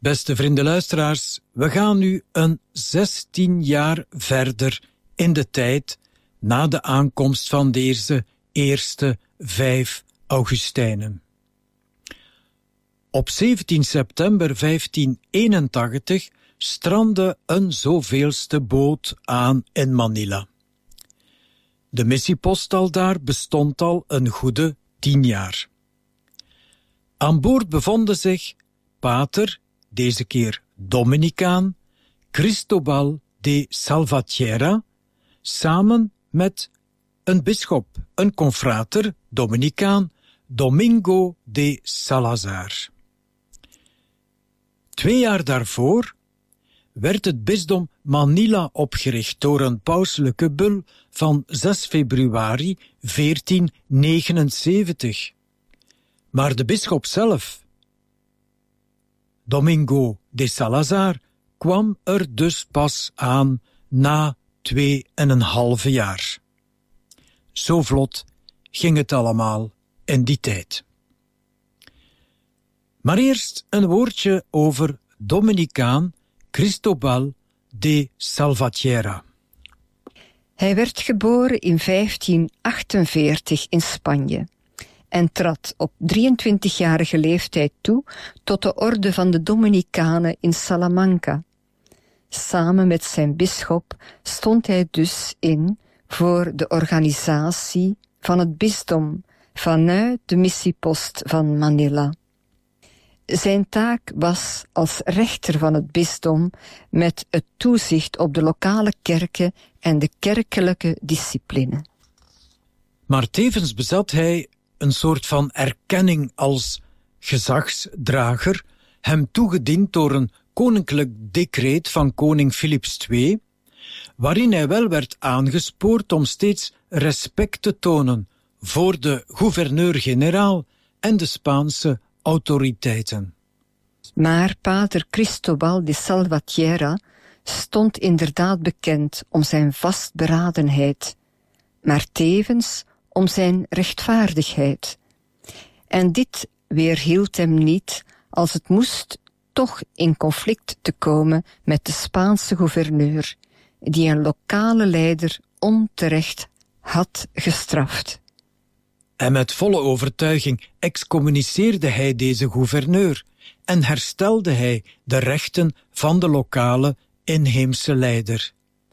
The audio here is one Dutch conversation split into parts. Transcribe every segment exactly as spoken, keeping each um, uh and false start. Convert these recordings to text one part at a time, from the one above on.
Beste vrienden luisteraars, we gaan nu een zestien jaar verder in de tijd na de aankomst van deze eerste vijf Augustijnen. Op zeventien september vijftien eenentachtig strandde een zoveelste boot aan in Manila. De missiepost aldaar bestond al een goede tien jaar. Aan boord bevonden zich pater, deze keer Dominicaan, Cristobal de Salvatierra, samen met een bisschop, een confrater, Dominicaan, Domingo de Salazar. Twee jaar daarvoor werd het bisdom Manila opgericht door een pauselijke bul van zes februari veertien negenenzeventig. Maar de bisschop zelf, Domingo de Salazar, kwam er dus pas aan na twee en een halve jaar. Zo vlot ging het allemaal in die tijd. Maar eerst een woordje over Dominicaan Cristobal de Salvatierra. Hij werd geboren in vijftien achtenveertig in Spanje en trad op drieëntwintigjarige leeftijd toe tot de orde van de Dominicanen in Salamanca. Samen met zijn bisschop stond hij dus in voor de organisatie van het bisdom vanuit de missiepost van Manila. Zijn taak was als rechter van het bisdom met het toezicht op de lokale kerken en de kerkelijke discipline. Maar tevens bezat hij een soort van erkenning als gezagsdrager, hem toegediend door een koninklijk decreet van koning Philips de Tweede, waarin hij wel werd aangespoord om steeds respect te tonen voor de gouverneur-generaal en de Spaanse autoriteiten. Maar pater Cristobal de Salvatierra stond inderdaad bekend om zijn vastberadenheid, maar tevens om zijn rechtvaardigheid. En dit weerhield hem niet, als het moest, toch in conflict te komen met de Spaanse gouverneur, die een lokale leider onterecht had gestraft. En met volle overtuiging excommuniceerde hij deze gouverneur en herstelde hij de rechten van de lokale inheemse leider.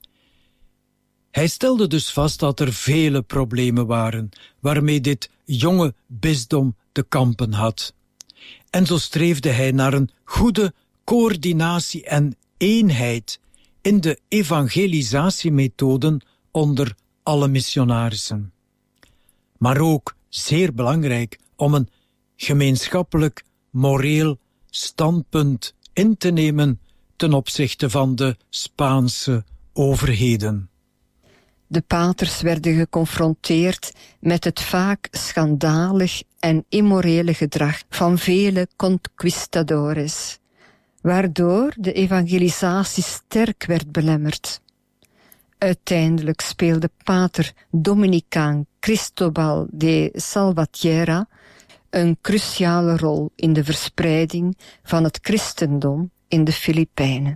Hij stelde dus vast dat er vele problemen waren waarmee dit jonge bisdom te kampen had. En zo streefde hij naar een goede coördinatie en eenheid in de evangelisatiemethoden onder alle missionarissen. Maar ook, zeer belangrijk, om een gemeenschappelijk, moreel standpunt in te nemen ten opzichte van de Spaanse overheden. De paters werden geconfronteerd met het vaak schandalig en immorele gedrag van vele conquistadores, waardoor de evangelisatie sterk werd belemmerd. Uiteindelijk speelde pater Dominicaan Cristobal de Salvatierra een cruciale rol in de verspreiding van het christendom in de Filipijnen.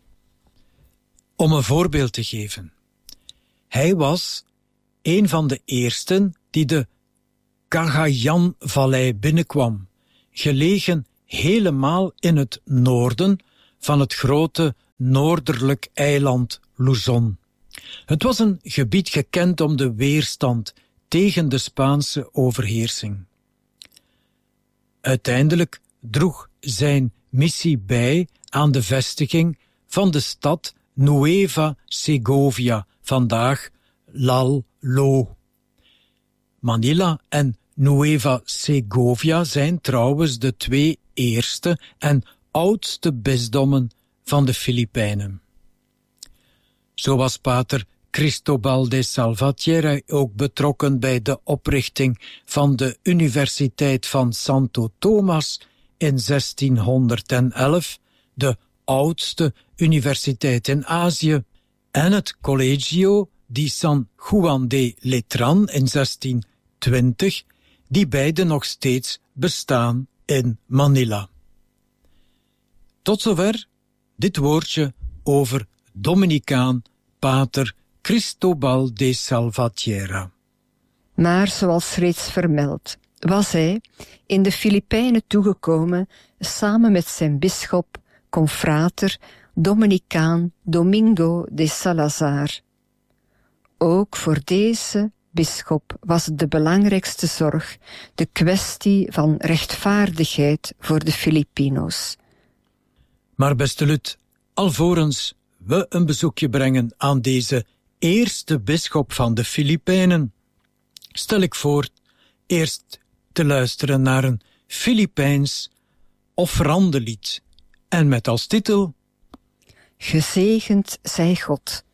Om een voorbeeld te geven. Hij was een van de eersten die de Cagayan-vallei binnenkwam, gelegen helemaal in het noorden van het grote noorderlijk eiland Luzon. Het was een gebied gekend om de weerstand tegen de Spaanse overheersing. Uiteindelijk droeg zijn missie bij aan de vestiging van de stad Nueva Segovia, vandaag Lal-Lo. Manila en Nueva Segovia zijn trouwens de twee eerste en oudste bisdommen van de Filipijnen. Zo was pater Cristobal de Salvatierra ook betrokken bij de oprichting van de Universiteit van Santo Tomas in zestienhonderdelf, de oudste universiteit in Azië, en het Colegio di San Juan de Letran in zestientwintig, die beide nog steeds bestaan in Manila. Tot zover dit woordje over Dominicaan Pater Cristobal de Salvatierra. Maar zoals reeds vermeld, was hij in de Filipijnen toegekomen samen met zijn bisschop, confrater, Dominicaan Domingo de Salazar. Ook voor deze bisschop was de belangrijkste zorg de kwestie van rechtvaardigheid voor de Filipino's. Maar beste Lut, alvorens we een bezoekje brengen aan deze eerste bisschop van de Filipijnen, stel ik voor eerst te luisteren naar een Filipijns offerandelied en met als titel: Gezegend zij God,